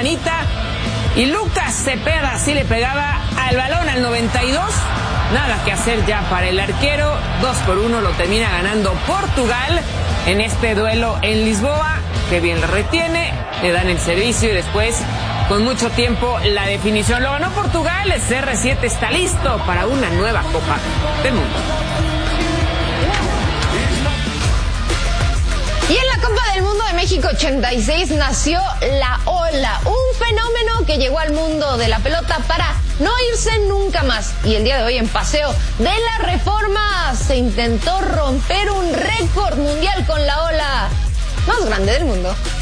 manita. Y Lucas Cepeda sí le pegaba al balón al 92. Nada que hacer ya para el arquero. 2-1 lo termina ganando Portugal en este duelo en Lisboa. Que bien le retiene, le dan el servicio y después, con mucho tiempo, la definición. Lo ganó Portugal, el CR7 está listo para una nueva Copa del Mundo. Y en la Copa del Mundo de México 86 nació la ola, un fenómeno que llegó al mundo de la pelota para no irse nunca más. Y el día de hoy en Paseo de la Reforma se intentó romper un récord mundial con la ola más grande del mundo.